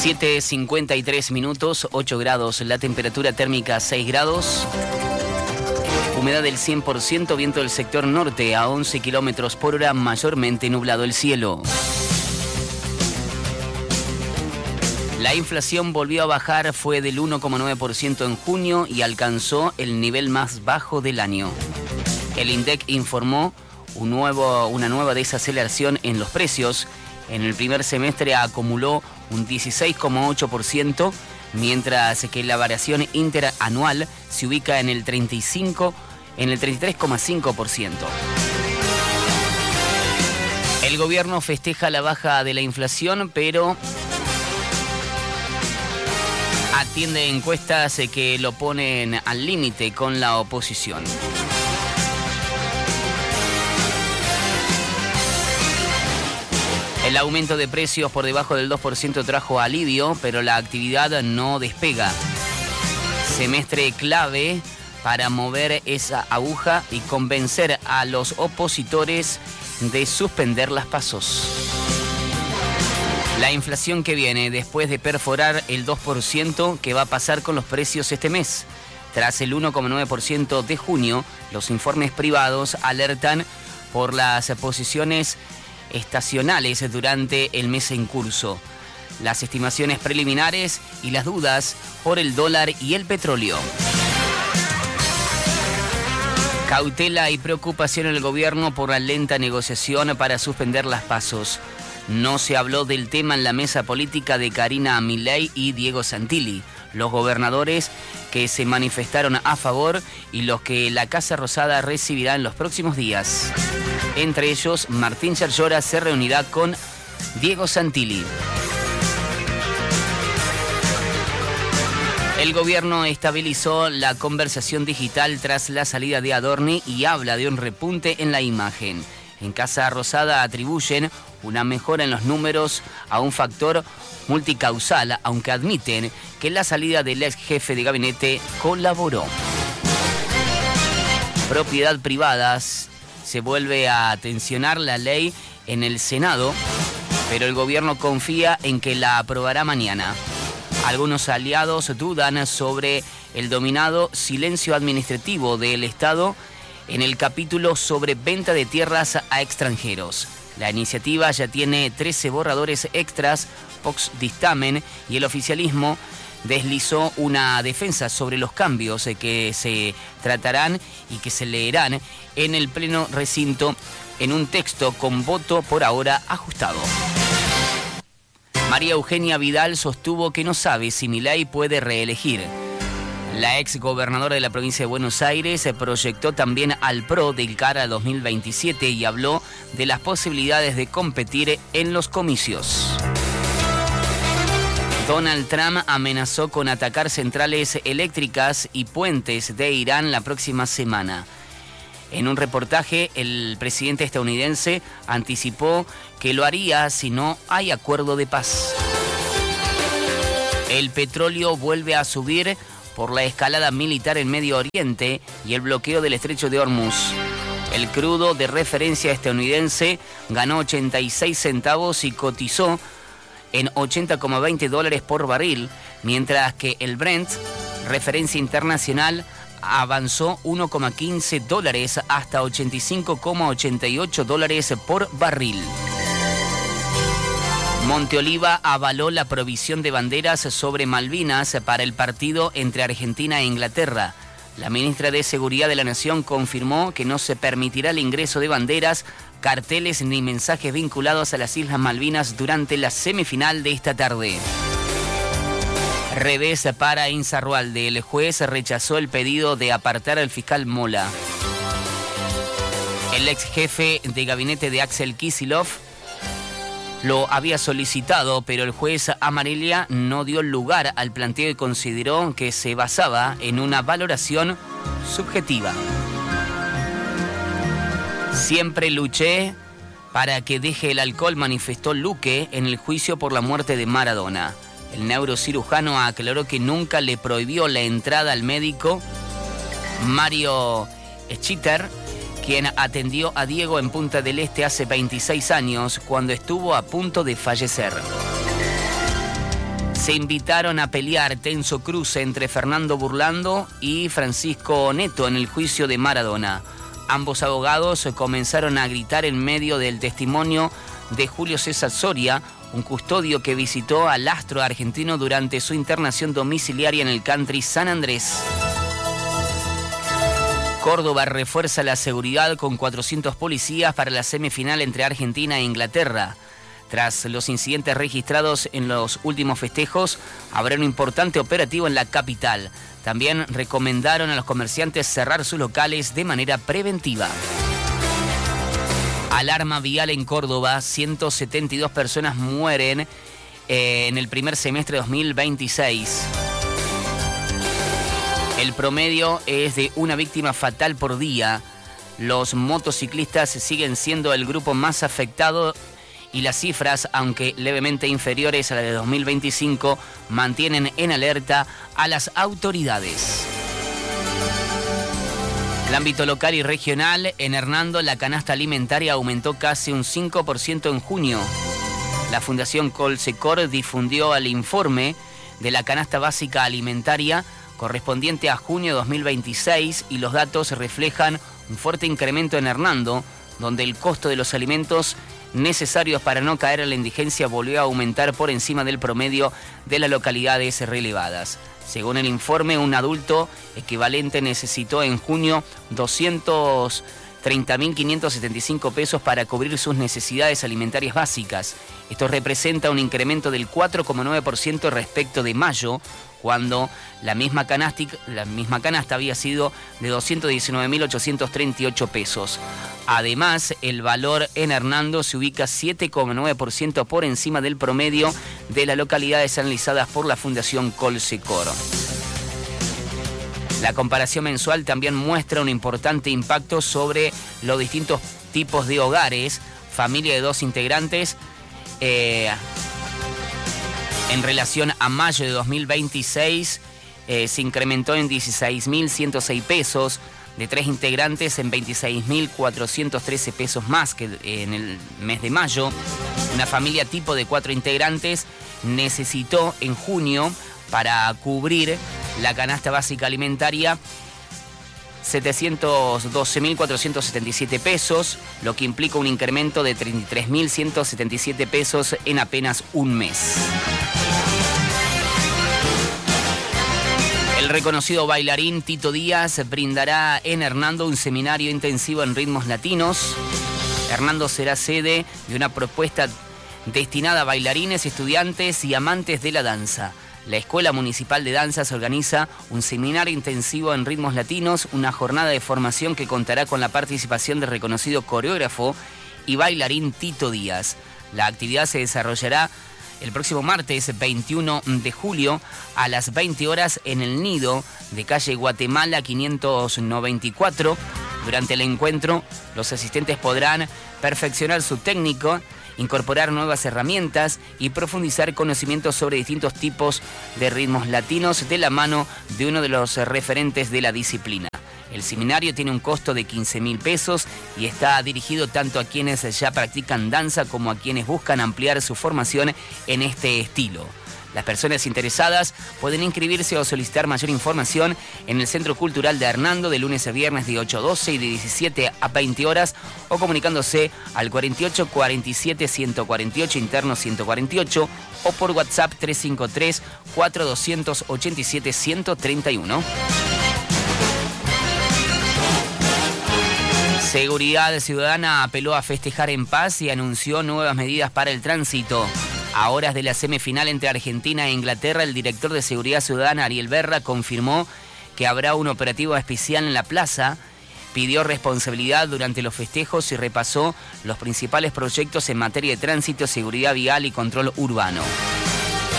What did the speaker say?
7:53 minutos, 8 grados, la temperatura térmica 6 grados. Humedad del 100%, viento del sector norte a 11 kilómetros por hora, mayormente nublado el cielo. La inflación volvió a bajar, fue del 1,9% en junio y alcanzó el nivel más bajo del año. El INDEC informó una nueva desaceleración en los precios. En el primer semestre acumuló un 16,8%, mientras que la variación interanual se ubica en el 33,5%. El gobierno festeja la baja de la inflación, pero atiende encuestas que lo ponen al límite con la oposición. El aumento de precios por debajo del 2% trajo alivio, pero la actividad no despega. Semestre clave para mover esa aguja y convencer a los opositores de suspender las pasos. La inflación que viene después de perforar el 2%, ¿qué va a pasar con los precios este mes? Tras el 1,9% de junio, los informes privados alertan por las posiciones estacionales durante el mes en curso, las estimaciones preliminares y las dudas por el dólar y el petróleo. Cautela y preocupación en el gobierno por la lenta negociación para suspender las pasos. No se habló del tema en la mesa política de Karina Milei y Diego Santilli, los gobernadores que se manifestaron a favor y los que la Casa Rosada recibirá en los próximos días. Entre ellos, Martín Yarlora se reunirá con Diego Santilli. El gobierno estabilizó la conversación digital tras la salida de Adorni y habla de un repunte en la imagen. En Casa Rosada atribuyen una mejora en los números a un factor multicausal, aunque admiten que la salida del ex jefe de gabinete colaboró. Propiedad privada. Se vuelve a tensionar la ley en el Senado, pero el gobierno confía en que la aprobará mañana. Algunos aliados dudan sobre el dominado silencio administrativo del Estado en el capítulo sobre venta de tierras a extranjeros. La iniciativa ya tiene 13 borradores extras, post dictamen, y el oficialismo deslizó una defensa sobre los cambios que se tratarán y que se leerán en el pleno recinto en un texto con voto por ahora ajustado. María Eugenia Vidal sostuvo que no sabe si Milei puede reelegir. La ex gobernadora de la provincia de Buenos Aires se proyectó también al PRO del cara a 2027 y habló de las posibilidades de competir en los comicios. Donald Trump amenazó con atacar centrales eléctricas y puentes de Irán la próxima semana. En un reportaje, el presidente estadounidense anticipó que lo haría si no hay acuerdo de paz. El petróleo vuelve a subir por la escalada militar en Medio Oriente y el bloqueo del estrecho de Hormuz. El crudo de referencia estadounidense ganó 86 centavos y cotizó en $80,20 por barril, mientras que el Brent, referencia internacional, avanzó $1,15 hasta $85,88 por barril. Monteoliva avaló la provisión de banderas sobre Malvinas para el partido entre Argentina e Inglaterra. La ministra de Seguridad de la Nación confirmó que no se permitirá el ingreso de banderas, carteles ni mensajes vinculados a las Islas Malvinas durante la semifinal de esta tarde. Revés para Insaurralde. El juez rechazó el pedido de apartar al fiscal Mola. El ex jefe de gabinete de Axel Kicillof lo había solicitado, pero el juez Amarilla no dio lugar al planteo y consideró que se basaba en una valoración subjetiva. Siempre luché para que deje el alcohol, manifestó Luque en el juicio por la muerte de Maradona. El neurocirujano aclaró que nunca le prohibió la entrada al médico Mario Schitter, quien atendió a Diego en Punta del Este hace 26 años, cuando estuvo a punto de fallecer. Se invitaron a pelear, tenso cruce entre Fernando Burlando y Francisco Neto en el juicio de Maradona. Ambos abogados comenzaron a gritar en medio del testimonio de Julio César Soria, un custodio que visitó al astro argentino durante su internación domiciliaria en el country San Andrés. Córdoba refuerza la seguridad con 400 policías para la semifinal entre Argentina e Inglaterra. Tras los incidentes registrados en los últimos festejos, habrá un importante operativo en la capital. También recomendaron a los comerciantes cerrar sus locales de manera preventiva. Alarma vial en Córdoba, 172 personas mueren en el primer semestre de 2026. El promedio es de una víctima fatal por día. Los motociclistas siguen siendo el grupo más afectado y las cifras, aunque levemente inferiores a las de 2025, mantienen en alerta a las autoridades. El ámbito local y regional, en Hernando la canasta alimentaria aumentó casi un 5% en junio. La Fundación Colsecor difundió el informe de la canasta básica alimentaria correspondiente a junio de 2026 y los datos reflejan un fuerte incremento en Hernando, donde el costo de los alimentos necesarios para no caer en la indigencia volvió a aumentar por encima del promedio de las localidades relevadas. Según el informe, un adulto equivalente necesitó en junio 230.575 pesos para cubrir sus necesidades alimentarias básicas. Esto representa un incremento del 4,9% respecto de mayo, cuando la misma canasta había sido de 219.838 pesos. Además, el valor en Hernando se ubica 7,9% por encima del promedio de las localidades analizadas por la Fundación Colsecor. La comparación mensual también muestra un importante impacto sobre los distintos tipos de hogares. Familia de 2 integrantes, en relación a mayo de 2026, se incrementó en 16.106 pesos, de 3 integrantes en 26.413 pesos más que en el mes de mayo. Una familia tipo de 4 integrantes necesitó en junio, para cubrir la canasta básica alimentaria, 712.477 pesos, lo que implica un incremento de 33.177 pesos en apenas un mes. El reconocido bailarín Tito Díaz brindará en Hernando un seminario intensivo en ritmos latinos. Hernando será sede de una propuesta destinada a bailarines, estudiantes y amantes de la danza. La Escuela Municipal de Danzas organiza un seminario intensivo en ritmos latinos, una jornada de formación que contará con la participación del reconocido coreógrafo y bailarín Tito Díaz. La actividad se desarrollará el próximo martes 21 de julio a las 20 horas en el Nido de calle Guatemala 594. Durante el encuentro, los asistentes podrán perfeccionar su técnica, incorporar nuevas herramientas y profundizar conocimientos sobre distintos tipos de ritmos latinos de la mano de uno de los referentes de la disciplina. El seminario tiene un costo de 15.000 pesos y está dirigido tanto a quienes ya practican danza como a quienes buscan ampliar su formación en este estilo. Las personas interesadas pueden inscribirse o solicitar mayor información en el Centro Cultural de Hernando de lunes a viernes de 8 a 12 y de 17 a 20 horas o comunicándose al 48 47 148 interno 148 o por WhatsApp 353 4287 131. Seguridad Ciudadana apeló a festejar en paz y anunció nuevas medidas para el tránsito. A horas de la semifinal entre Argentina e Inglaterra, el director de Seguridad Ciudadana, Ariel Berra, confirmó que habrá un operativo especial en la plaza, pidió responsabilidad durante los festejos y repasó los principales proyectos en materia de tránsito, seguridad vial y control urbano.